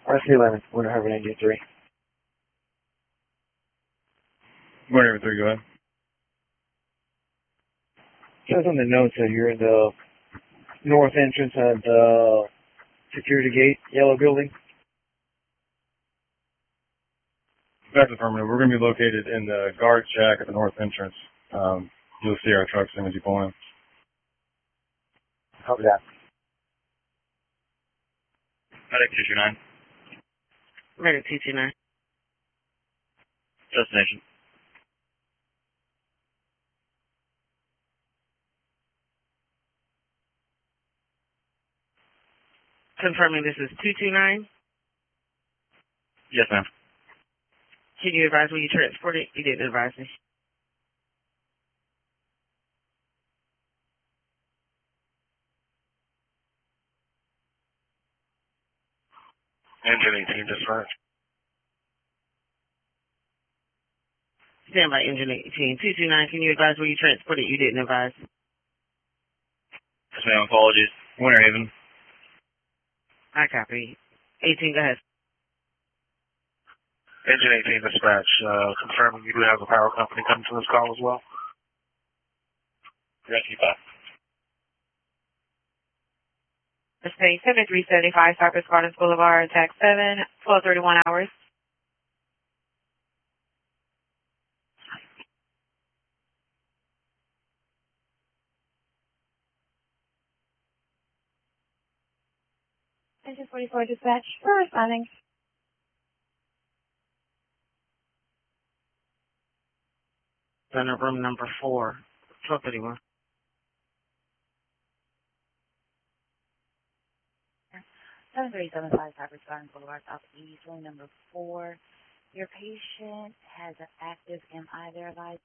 RC11, Winter Harbor 93. Winter 3, go ahead. Says on the notes that you're in the north entrance of the security gate, yellow building. That's affirmative. We're going to be located in the guard shack at the north entrance. You'll see our trucks as soon as you pull in. Copy that. Medic 229. Medic 229. Destination. Confirming this is 229. Yes, ma'am. Can you advise when you transported? You didn't advise me. Engine 18, dispatch. Stand by engine 18. 229, can you advise where you transported? You didn't advise. Yes, ma'am. Apologies. Winter Haven. I copy. 18, go ahead. Engine 18, dispatch. Confirming you do have the power company coming to this call as well. Rescue 5. State 7375 Cypress Gardens Boulevard, Attack 7, 12:31 hours. Engine 44 dispatch, we're responding. Center room number 4, 1231. 7375 Cypress Gardens Boulevard, Southeast, room number 4. Your patient has an active MI there, advised.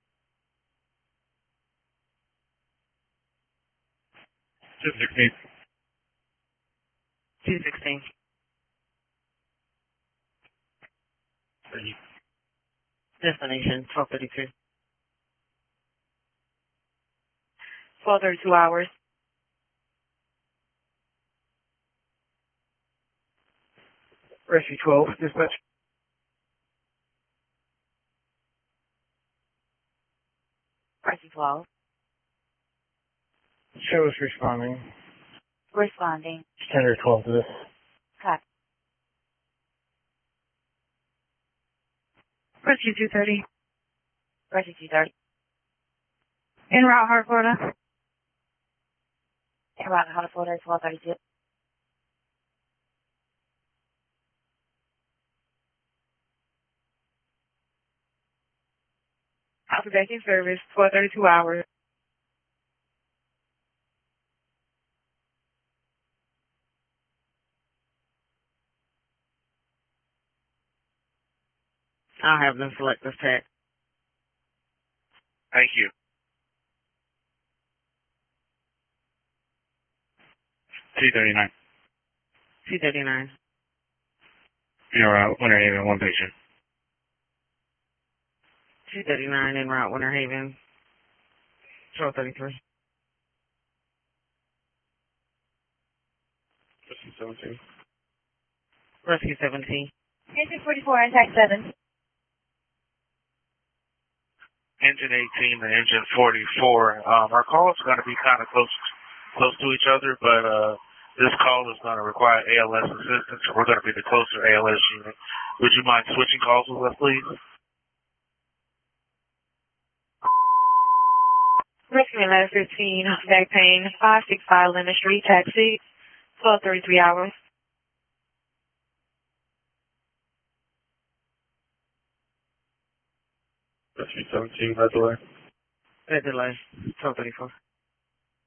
216. 216. Destination 1232. 12:32 hours. Rescue 12, dispatch. Rescue 12. Show us responding. Responding. Standard 12 to this. Copy. Rescue 230. Rescue 230. En route, Heart, Florida. En route, Heart, Florida, 1232. After backing service, 12:32 hours. I'll have them select this tag. Thank you. 239. 239. You're Winter Haven, one patient. 239 en route, Winter Haven. 1233. Rescue 17. Rescue 17. Engine 44, Attack 7. Engine 18 and engine 44. Our call is going to be kind of close to each other, but this call is going to require ALS assistance. We're going to be the closer ALS unit. Would you mind switching calls with us, please? Rescue 1115, back pain, 565 Lemon Street, taxi, 12:33 hours. Rescue 17, by the way. Red delay. 1234.